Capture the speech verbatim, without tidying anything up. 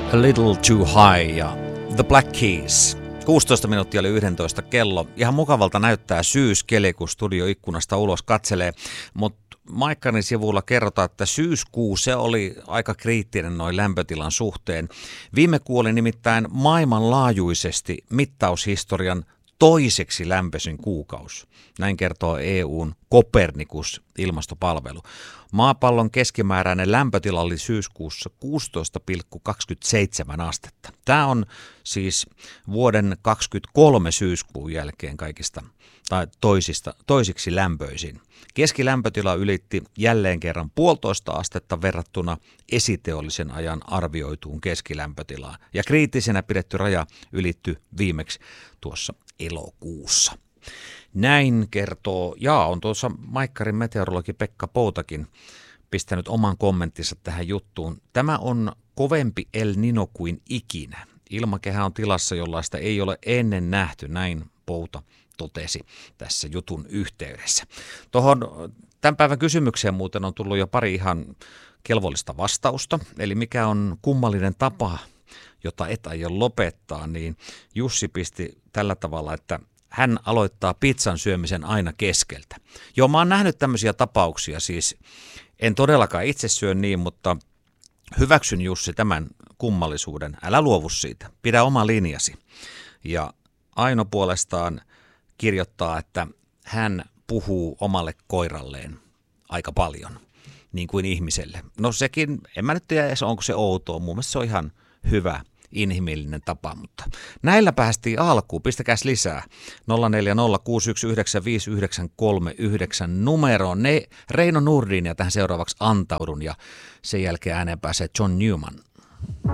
A Little Too High ja The Black Keys. kuusitoista minuuttia oli yksitoista kello. Ihan mukavalta näyttää syyskeli, kun studioikkunasta ulos katselee, mutta Maikkarin sivulla kerrotaan, että syyskuu se oli aika kriittinen noin lämpötilan suhteen. Viime kuu oli nimittäin maailmanlaajuisesti mittaushistorian toiseksi lämpöisin kuukausi. Näin kertoo E U:n Copernicus-ilmastopalvelu. Maapallon keskimääräinen lämpötila oli syyskuussa kuusitoista pilkku kaksikymmentäseitsemän astetta. Tämä on siis vuoden kaksikymmentäkolme syyskuun jälkeen kaikista tai toisista, toisiksi lämpöisin. Keskilämpötila ylitti jälleen kerran puolitoista astetta verrattuna esiteollisen ajan arvioituun keskilämpötilaan. Ja kriittisenä pidetty raja ylittyi viimeksi tuossa elokuussa. Näin kertoo, ja on tuossa Maikkarin meteorologi Pekka Poutakin pistänyt oman kommenttinsa tähän juttuun. Tämä on kovempi El Niño kuin ikinä. Ilmakehä on tilassa, jollaista ei ole ennen nähty, näin Pouta totesi tässä jutun yhteydessä. Tuohon tämän päivän kysymykseen muuten on tullut jo pari ihan kelvollista vastausta, eli mikä on kummallinen tapa, jota et aio lopettaa, niin Jussi pisti tällä tavalla, että hän aloittaa pizzan syömisen aina keskeltä. Joo, mä oon nähnyt tämmöisiä tapauksia, siis en todellakaan itse syö niin, mutta hyväksyn Jussi tämän kummallisuuden. Älä luovu siitä, pidä oma linjasi. Ja Aino puolestaan kirjoittaa, että hän puhuu omalle koiralleen aika paljon, niin kuin ihmiselle. No sekin, en mä nyt tiedä edes onko se outoa, mun mielestä se on ihan hyvä inhimillinen tapa, mutta näillä päästiin alkuun. Pistäkääs lisää. nolla neljä nolla kuusi yksi yhdeksän viisi yhdeksän kolme yhdeksän numeroon. Ne Reino Nurdin ja tähän seuraavaksi antaudun ja sen jälkeen ääneen pääsee John Newman.